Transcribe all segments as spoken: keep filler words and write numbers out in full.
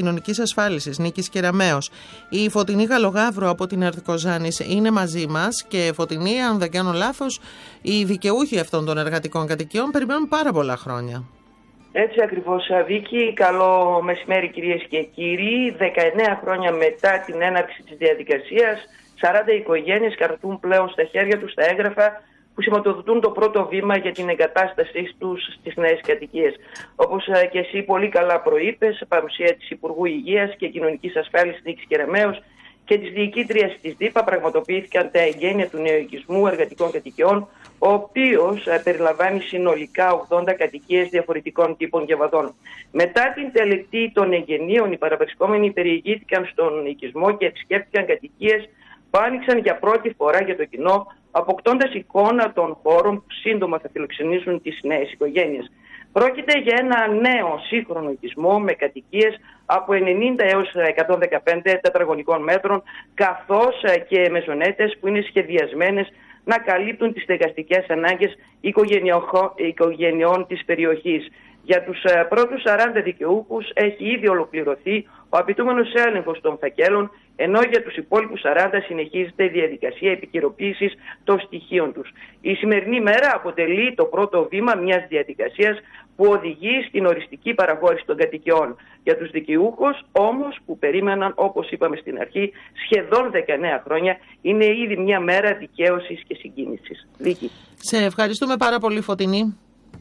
Κοινωνικής Ασφάλισης Νίκης Κεραμέως. Η Φωτεινή Γαλογαύρου από την Αρθικοζάνης είναι μαζί μας και Φωτεινή, αν δεν κάνω λάθος, οι δικαιούχοι αυτών των εργατικών κατοικιών περιμένουν πάρα πολλά χρόνια. Έτσι ακριβώς, Βίκη. Καλό μεσημέρι, κυρίες και κύριοι. δεκαεννέα χρόνια μετά την έναρξη της διαδικασίας, σαράντα οικογένειες κρατούν πλέον στα χέρια τους τα έγγραφα που σηματοδοτούν το πρώτο βήμα για την εγκατάστασή τους στις νέες κατοικίες. Όπως και εσύ πολύ καλά προείπες, παρουσία της Υπουργού Υγείας και Κοινωνικής Ασφάλισης Νίκης Κεραμέως και της διοικήτριας της ΔΥΠΑ πραγματοποιήθηκαν τα εγγένεια του νεοοικισμού εργατικών κατοικιών, ο οποίος περιλαμβάνει συνολικά ογδόντα κατοικίες διαφορετικών τύπων και βαδών. Μετά την τελετή των εγγενείων, οι παραβρισκόμενοι περιηγήθηκαν στον οικισμό και επισκέφτηκαν κατοικίες που άνοιξαν για πρώτη φορά για το κοινό, αποκτώντας εικόνα των χώρων που σύντομα θα φιλοξενήσουν τις νέες οικογένειες. Πρόκειται για ένα νέο σύγχρονο οικισμό με κατοικίες από ενενήντα έως εκατόν δεκαπέντε τετραγωνικών μέτρων, καθώς και μεζονέτες που είναι σχεδιασμένες να καλύπτουν τις στεγαστικές ανάγκες οικογενειών της περιοχής. Για τους πρώτους σαράντα δικαιούχους έχει ήδη ολοκληρωθεί ο απαιτούμενος έλεγχος των φακέλων, ενώ για τους υπόλοιπους σαράντα συνεχίζεται η διαδικασία επικαιροποίησης των στοιχείων τους. Η σημερινή μέρα αποτελεί το πρώτο βήμα μιας διαδικασίας που οδηγεί στην οριστική παραχώρηση των κατοικιών. Για τους δικαιούχους όμως που περίμεναν, όπως είπαμε στην αρχή, σχεδόν δεκαεννέα χρόνια, είναι ήδη μια μέρα δικαίωσης και συγκίνησης. Δίκη. Σε ευχαριστούμε πάρα πολύ, Φωτεινή.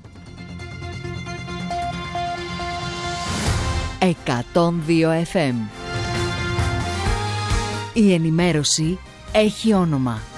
εκατόν δύο εφ εμ. Η ενημέρωση έχει όνομα.